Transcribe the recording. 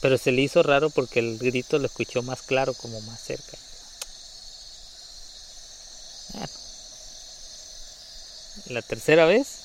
Pero se le hizo raro porque el grito lo escuchó más claro, como más cerca. Bueno, la tercera vez